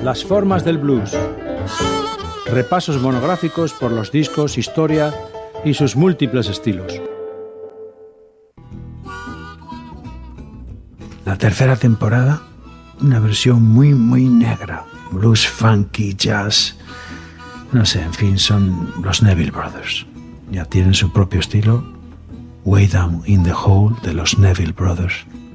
Las formas del blues. Repasos monográficos por los discos, historia y sus múltiples estilos. La tercera temporada, una versión muy negra. Blues, funky, jazz. No sé, en fin, son los Neville Brothers. Ya tienen su propio estilo. Way Down in the Hole de los Neville Brothers.